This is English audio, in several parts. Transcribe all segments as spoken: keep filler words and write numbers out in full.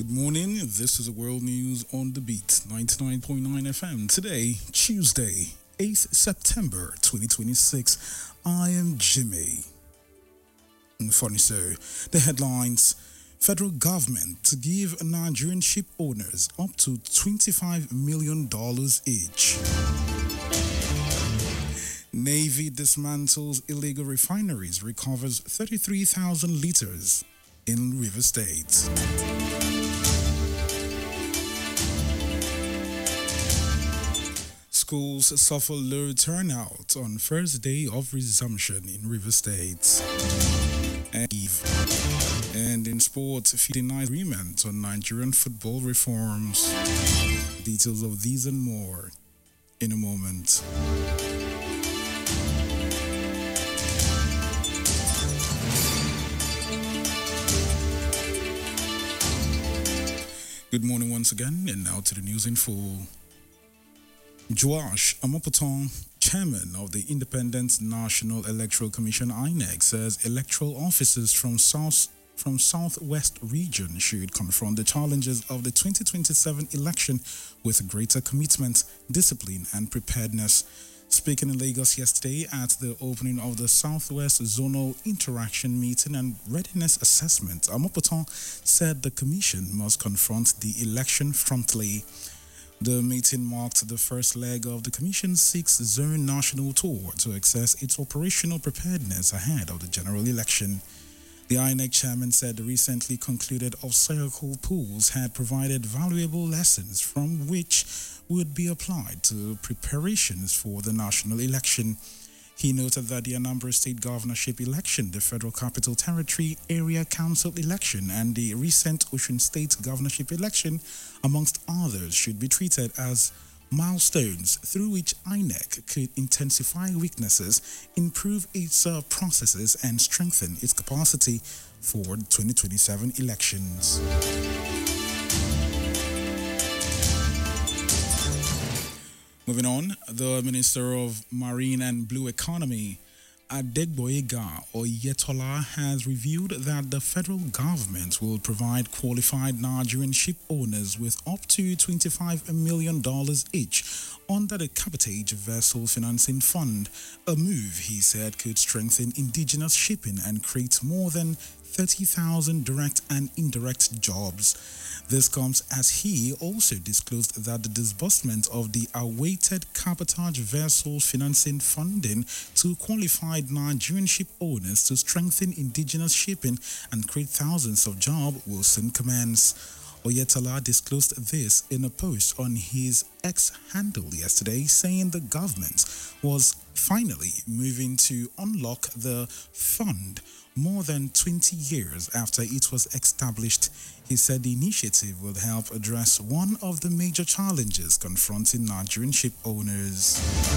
Good morning. This is World News on the Beat, ninety-nine point nine F M. Today, Tuesday, eighth September twenty twenty-six. I am Jimmy. And funny so, the headlines: Federal government to give Nigerian ship owners up to twenty-five million dollars each. Navy dismantles illegal refineries, recovers thirty-three thousand liters in River State. Schools suffer low turnout on first day of resumption in River State. And in sports, fifty-nine agreement on Nigerian football reforms. Details of these and more in a moment. Good morning once again, and now to the news in full. Joash Amopoton, chairman of the Independent National Electoral Commission I N E C, says electoral officers from South from Southwest region should confront the challenges of the twenty twenty-seven election with greater commitment, discipline, and preparedness. Speaking in Lagos yesterday at the opening of the Southwest Zonal Interaction Meeting and Readiness Assessment, Amopoton said the Commission must confront the election promptly. The meeting marked the first leg of the Commission's sixth Zone National Tour to assess its operational preparedness ahead of the general election. The I N E C chairman said the recently concluded obstacle pools had provided valuable lessons from which would be applied to preparations for the national election. He noted that the Anambra State governorship election, the Federal Capital Territory Area Council election, and the recent Osun State governorship election, amongst others, should be treated as milestones through which I N E C could intensify weaknesses, improve its uh, processes, and strengthen its capacity for the twenty twenty-seven elections. Moving on, the Minister of Marine and Blue Economy, Adegboyega Oyetola, has revealed that the federal government will provide qualified Nigerian ship owners with up to twenty-five million dollars each under the Cabotage Vessel Financing Fund, a move he said could strengthen indigenous shipping and create more than thirty thousand direct and indirect jobs. This comes as he also disclosed that the disbursement of the awaited Cabotage Vessel Financing funding to qualified Nigerian ship owners to strengthen indigenous shipping and create thousands of jobs will soon commence. Oyetola disclosed this in a post on his X handle yesterday, saying the government was finally moving to unlock the fund more than twenty years after it was established. He said the initiative will help address one of the major challenges confronting Nigerian ship owners.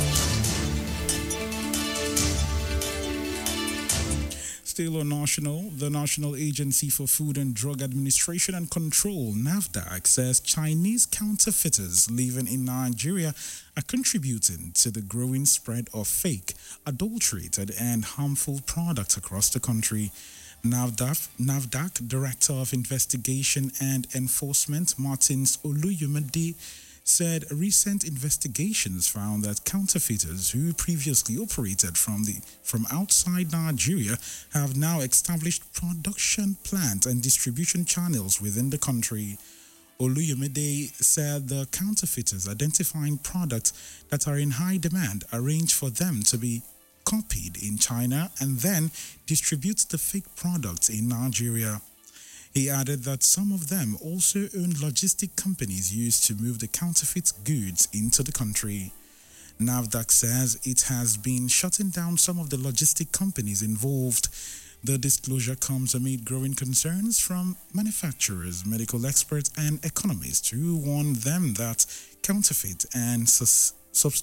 Still on national, the National Agency for Food and Drug Administration and Control, NAFDAC, says Chinese counterfeiters living in Nigeria are contributing to the growing spread of fake, adulterated, and harmful products across the country. NAFDAC, NAFDAC Director of Investigation and Enforcement, Martins Oluyemade, said recent investigations found that counterfeiters who previously operated from the from outside Nigeria have now established production plants and distribution channels within the country. Oluyemade said the counterfeiters identifying products that are in high demand arrange for them to be copied in China and then distribute the fake products in Nigeria. He added that some of them also own logistic companies used to move the counterfeit goods into the country. NAFDAC says it has been shutting down some of the logistic companies involved. The disclosure comes amid growing concerns from manufacturers, medical experts, and economists who warn them that counterfeit and sus-